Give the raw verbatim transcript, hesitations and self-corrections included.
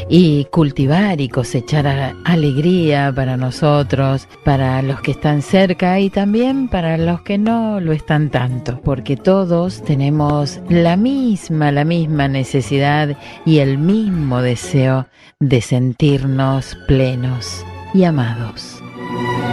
y cultivar y cosechar a- alegría para nosotros, para los que están cerca y también para los que no lo están tanto, porque todos tenemos la misma, la misma necesidad y el mismo deseo de sentirnos plenos y amados.